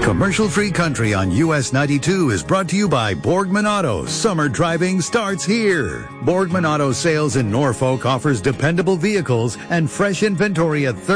Commercial-free country on US 92 is brought to you by Borgman Auto. Summer driving starts here. Borgman Auto Sales in Norfolk offers dependable vehicles and fresh inventory at